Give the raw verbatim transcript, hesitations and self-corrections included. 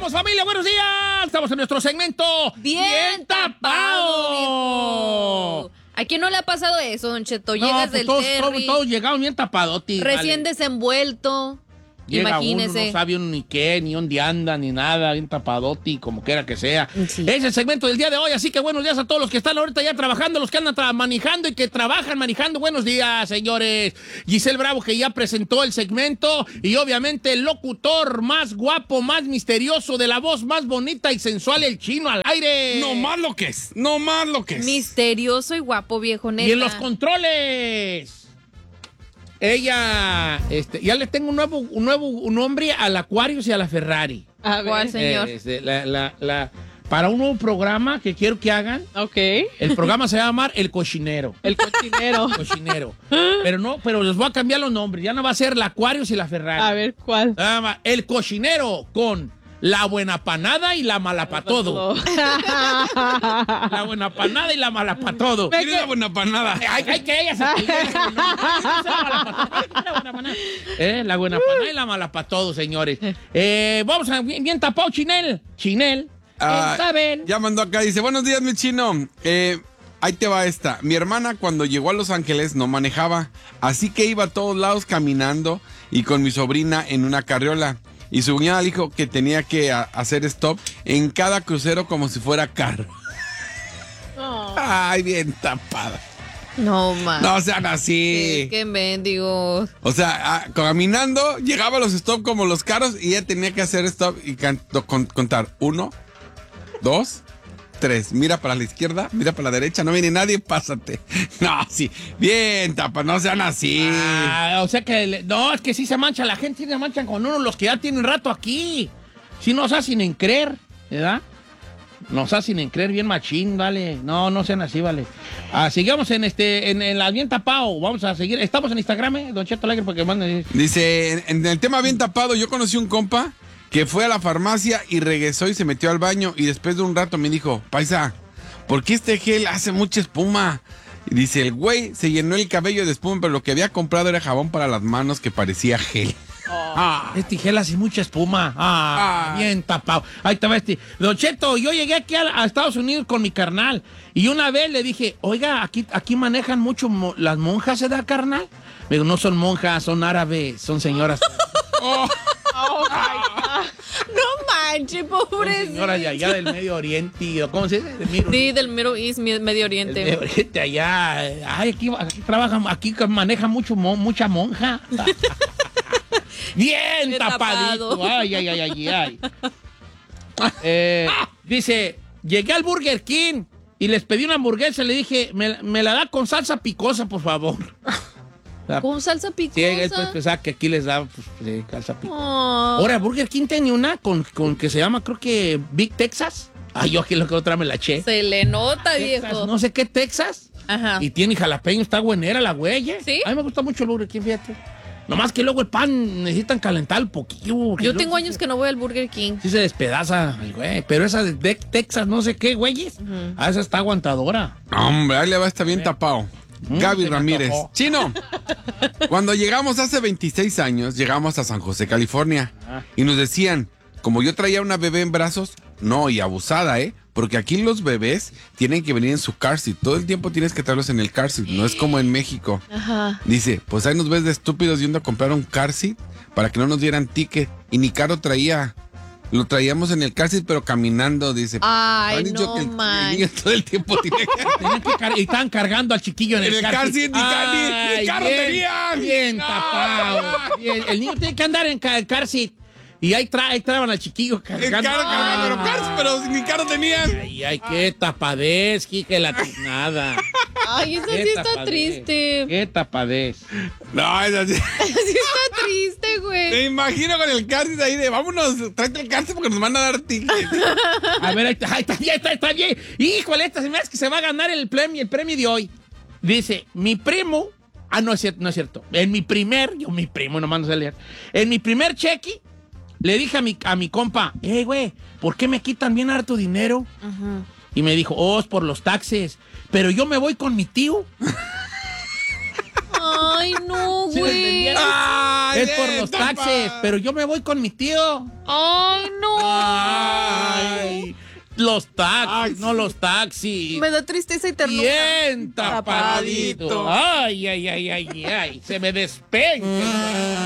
estamos, familia? Buenos días. Estamos en nuestro segmento Bien, bien tapado, viejo. ¿A quién no le ha pasado eso, Don Cheto? No, Llegas pues del todos, Terry, todos, todos llegaron bien tapadotis. recién vale. desenvuelto. Llega Imagínese. uno, no sabe uno ni qué, ni dónde anda, ni nada, bien tapadoti, como quiera que sea. Sí. Es el segmento del día de hoy, así que buenos días a todos los que están ahorita ya trabajando, los que andan tra- manejando y que trabajan manejando. Buenos días, señores. Giselle Bravo, que ya presentó el segmento, y obviamente el locutor más guapo, más misterioso, de la voz más bonita y sensual, el Chino al aire. No más lo que es, no más lo que es. Misterioso y guapo, viejo, neta. Y en los controles. Ella, este, ya le tengo un nuevo, un nuevo un nombre al Aquarius y a la Ferrari. A ¿Cuál, señor? Eh, este, la, la, la, para un nuevo programa que quiero que hagan. Ok. El programa se va a llamar El Cochinero. El cochinero. Cochinero. Pero no, pero les voy a cambiar los nombres. Ya no va a ser la Aquarius y la Ferrari. A ver, ¿cuál? Se llama El Cochinero con la buena panada y la mala pa' todo. La buena panada y la mala pa' todo. ¿Quién es la buena panada? Hay, hay que ella se eh, la buena panada y la mala pa' todo, señores. Eh, vamos a bien, bien tapado, Chinel. Chinel. Ah, Está bien. ya mandó acá, dice, buenos días, mi chino. Eh, ahí te va esta. Mi hermana cuando llegó a Los Ángeles no manejaba, así que iba a todos lados caminando y con mi sobrina en una carriola. Y su cuñada dijo que tenía que a, hacer stop en cada crucero como si fuera carro. Oh. Ay, bien tapada. No, man. No sean así. Qué, qué mendigo. O sea, a- caminando, llegaba a los stop como los carros y ella tenía que hacer stop y can- con- contar. Uno, dos, tres. Mira para la izquierda, mira para la derecha, no viene nadie, pásate. No, sí. Bien, tapa, no sean así. Ah, o sea que, le- no, es que sí se mancha, la gente sí se manchan con uno, los que ya tienen rato aquí. Sí nos hacen en creer, ¿verdad? Nos hacen en creer bien machín, vale. No, no sean así, vale. Ah, sigamos en este, en, en la bien tapado. Vamos a seguir. Estamos en Instagram, ¿eh? Don Cheto Alegre, porque manden. Dice, en, en el tema bien tapado, yo conocí un compa que fue a la farmacia y regresó y se metió al baño y después de un rato me dijo, paisa, ¿por qué este gel hace mucha espuma? Y dice, el güey se llenó el cabello de espuma, pero lo que había comprado era jabón para las manos que parecía gel. Ah, este gel hace mucha espuma. Ah, Ah. bien tapado. Ahí estaba este. Don Cheto, yo llegué aquí a, a Estados Unidos con mi carnal. Y una vez le dije, oiga, aquí, aquí manejan mucho mo- las monjas, ¿se da, carnal? Me dijo, no son monjas, son árabes, son señoras. Oh, Oh, my God. No manches, Son pobrecito. señoras de allá del Medio Oriente. ¿Cómo se dice? Del Medio Sí, del Middle East, mi- Medio Del Oriente. Medio Oriente allá. Ay, aquí, aquí trabajan, aquí maneja mucho mo- mucha monja. Bien Bien tapadito. tapado. Ay, ay, ay, ay, ay. Eh, dice, llegué al Burger King y les pedí una hamburguesa y le dije, me, me la da con salsa picosa, por favor. Con salsa Sí, es pues, picosa. pensaba que aquí les da pues, sí, salsa picosa. Oh. Ahora, Burger King tenía una con, con que se llama, creo que Big Texas. Ay, yo aquí lo que otra me la eché. Se le nota, Texas, viejo. no sé qué Texas. Ajá. Y tiene jalapeño, está buenera la güey. ¿eh? ¿Sí? A mí me gusta mucho el Burger King, fíjate. Nomás que luego el pan necesitan calentar un poquillo. Yo tengo años que no voy al Burger King. Sí se despedaza, el güey. Pero esa de de Texas, no sé qué, güeyes. Ah, esa está aguantadora. hombre, ahí le va a estar bien tapado. Mm, Gaby se me Ramírez. antojó. Chino, cuando llegamos hace veintiséis años, llegamos a San José, California. Ah. Y nos decían, como yo traía una bebé en brazos, no, y abusada, ¿eh? Porque aquí los bebés tienen que venir en su car seat. Todo el tiempo tienes que traerlos en el car seat. No es como en México. Ajá. Dice, pues ahí nos ves de estúpidos yendo a comprar un car seat para que no nos dieran ticket. Y ni caro traía. Lo traíamos en el car seat, pero caminando, dice. Ay, Han dicho no que el, man. el niño todo el tiempo tiene que... Tenían que car- y estaban cargando al chiquillo en el, En el car seat, ni ca- ni- ni Ay, carro bien, tenían. Bien No. tapado. Bien. El niño tiene que andar en ca- car seat. Y ahí, tra ahí traban al chiquillo El cargando. carro, carro, pero, car seat, pero ni carro tenían. Ay, ay, qué tapadez, que la nada. Ay, eso Qué sí está tapadez, triste. Qué tapadez. No, es así. Sí está triste, Me güey. imagino con el car seat ahí de vámonos, tráete el car seat porque nos van a dar ticket. A ver, ahí está, ahí está, ya está, está bien. Híjole, esta se me hace que se va a ganar el premio, el premio de hoy. Dice, mi primo, ah, no es cierto, no es cierto. En mi primer, yo mi primo, nomás no sé leer. En mi primer cheque, le dije a mi, a mi compa, hey, güey, ¿por qué me quitan bien harto dinero? Ajá. Y me dijo, oh, es por los taxes. Pero yo me voy con mi tío. Ay, no, ¿Sí me güey. entendieron? Ay, Es por los tapa. taxes, pero yo me voy con mi tío. Ay, no. Ah, los taxis, no los taxis. Me da tristeza y ternura. Bien tapadito. Ay, ay, ay, ay, ay. Se me despeña.